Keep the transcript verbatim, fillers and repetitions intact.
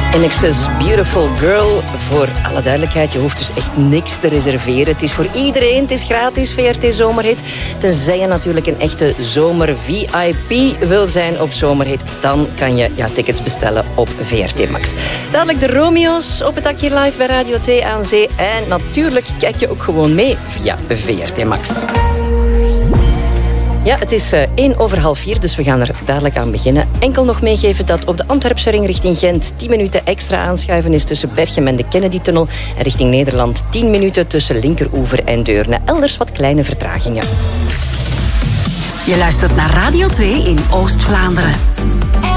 In Excess Beautiful Girl. Voor alle duidelijkheid, je hoeft dus echt niks te reserveren. Het is voor iedereen, het is gratis, V R T Zomerhit. Tenzij je natuurlijk een echte zomer-V I P wil zijn op Zomerhit. Dan kan je ja, tickets bestellen op V R T Max. Dadelijk de Romeo's op het dak hier live bij Radio twee aan Zee. En natuurlijk kijk je ook gewoon mee via V R T Max. Ja, het is uh, één over half vier, dus we gaan er dadelijk aan beginnen. Enkel nog meegeven dat op de Antwerpse ring richting Gent tien minuten extra aanschuiven is tussen Berchem en de Kennedy-tunnel. En richting Nederland tien minuten tussen Linkeroever en Deurne. Elders wat kleine vertragingen. Je luistert naar Radio twee in Oost-Vlaanderen.